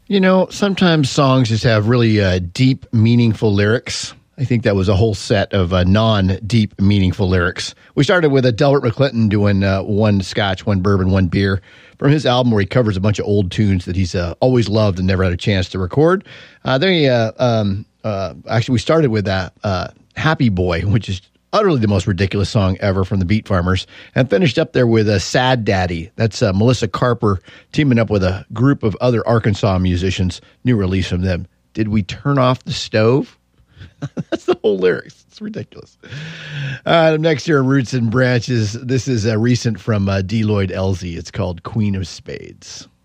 You know, sometimes songs just have really deep, meaningful lyrics. I think that was a whole set of non-deep, meaningful lyrics. We started with Delbert McClinton doing One Scotch, One Bourbon, One Beer from his album where he covers a bunch of old tunes that he's always loved and never had a chance to record. Actually, we started with Happy Boy, which is utterly the most ridiculous song ever from the Beat Farmers, and finished up there with Sad Daddy. That's Melissa Carper teaming up with a group of other Arkansas musicians. New release from them. Did we turn off the stove? That's the whole lyrics. It's ridiculous. Next year, Roots and Branches. This is recent from D. Lloyd Elsey. It's called Queen of Spades.